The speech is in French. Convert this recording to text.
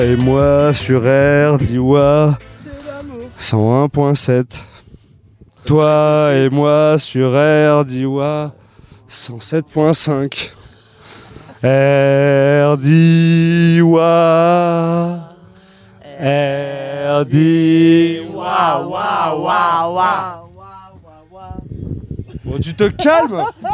Et moi sur RDIWA 101.7. Toi et moi sur RDIWA 107.5. RDIWA. RDIWA. Waouh, waouh, waouh, waouh. Bon, tu te calmes.